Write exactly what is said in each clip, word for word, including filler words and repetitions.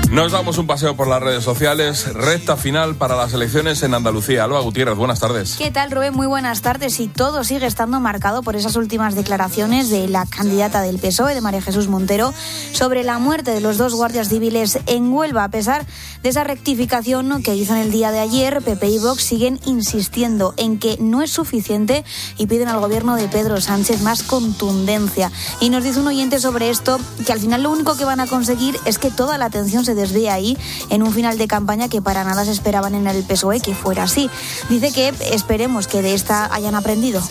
Nos damos un paseo por las redes sociales, recta final para las elecciones en Andalucía. Alba Gutiérrez, buenas tardes. ¿Qué tal, Rubén? Muy buenas tardes. Y todo sigue estando marcado por esas últimas declaraciones de la candidata del P S O E, de María Jesús Montero, sobre la muerte de los dos guardias civiles en Huelva. A pesar de esa rectificación que hizo en el día de ayer, P P y Vox siguen insistiendo en que no es suficiente y piden al gobierno de Pedro Sánchez más contundencia. Y nos dice un oyente sobre esto que al final lo único que van a conseguir es que toda la atención se desvía ahí en un final de campaña que para nada se esperaban en el P S O E que fuera así. Dice que esperemos que de esta hayan aprendido.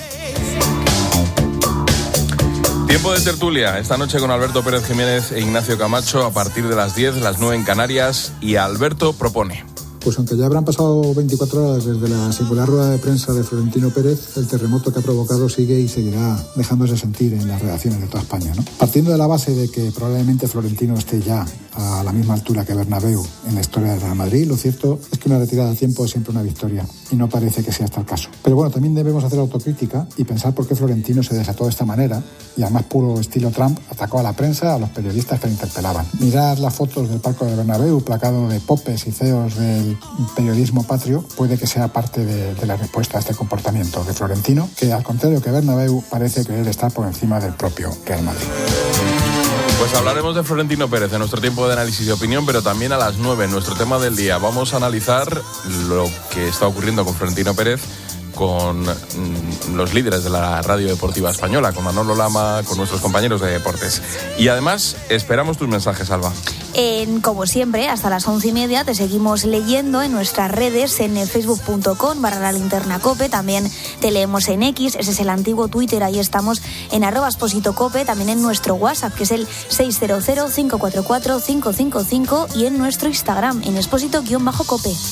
Tiempo de tertulia, esta noche con Alberto Pérez Jiménez e Ignacio Camacho a partir de las diez, las nueve en Canarias, y Alberto propone. Pues aunque ya habrán pasado veinticuatro horas desde la singular rueda de prensa de Florentino Pérez, el terremoto que ha provocado sigue y seguirá dejándose sentir en las redacciones de toda España, ¿no? Partiendo de la base de que probablemente Florentino esté ya a la misma altura que Bernabéu en la historia del Real Madrid, lo cierto es que una retirada a tiempo es siempre una victoria y no parece que sea hasta el caso. Pero bueno, también debemos hacer autocrítica y pensar por qué Florentino se desató de esta manera y además puro estilo Trump atacó a la prensa, a los periodistas que le interpelaban. Mirar las fotos del palco de Bernabéu plagado de popes y ceos del periodismo patrio puede que sea parte de, de la respuesta a este comportamiento de Florentino, que al contrario que Bernabéu parece querer estar por encima del propio Real Madrid. Pues hablaremos de Florentino Pérez en nuestro tiempo de análisis y opinión, pero también a las nueve, en nuestro tema del día, vamos a analizar lo que está ocurriendo con Florentino Pérez, con mm, los líderes de la radio deportiva española, con Manolo Lama, con nuestros compañeros de deportes. Y además, esperamos tus mensajes, Alba. En, como siempre, hasta las once y media te seguimos leyendo en nuestras redes, en facebook punto com barra la linterna cope. También te leemos en X, ese es el antiguo Twitter, ahí estamos en arroba Exposito Cope. También en nuestro WhatsApp, que es el seis cero cero, cinco cuatro cuatro, cinco cinco cinco, y en nuestro Instagram, en Exposito-Cope.